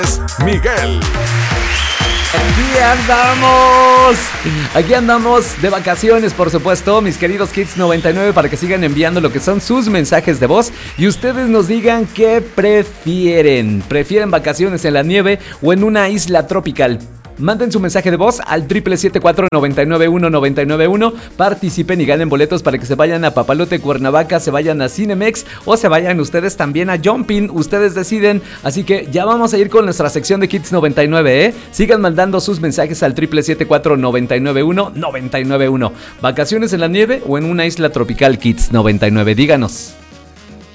Miguel. Aquí andamos de vacaciones, por supuesto, mis queridos Kids 99, para que sigan enviando lo que son sus mensajes de voz y ustedes nos digan qué prefieren. ¿Prefieren vacaciones en la nieve o en una isla tropical? Manden su mensaje de voz al 777-499-1991. Participen y ganen boletos para que se vayan a Papalote, Cuernavaca, se vayan a Cinemex o se vayan ustedes también a Jumping. Ustedes deciden. Así que ya vamos a ir con nuestra sección de Kids 99, ¿eh? Sigan mandando sus mensajes al 777-499-1991. ¿Vacaciones en la nieve o en una isla tropical, Kids 99? Díganos.